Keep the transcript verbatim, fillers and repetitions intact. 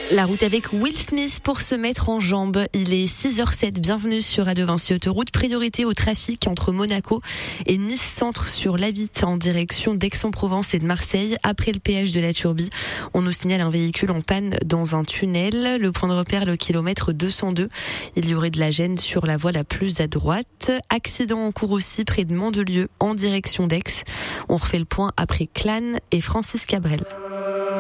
La route avec Will Smith pour se mettre en jambes. Il est six heures zéro sept. Bienvenue sur A deux Vinci Autoroute. Priorité au trafic entre Monaco et Nice Centre sur l'A huit en direction d'Aix-en-Provence et de Marseille. Après le péage de la Turbie, on nous signale un véhicule en panne dans un tunnel. Le point de repère, le kilomètre deux cent deux. Il y aurait de la gêne sur la voie la plus à droite. Accident en cours aussi près de Mandelieu en direction d'Aix. On refait le point après Clannes et Francis Cabrel.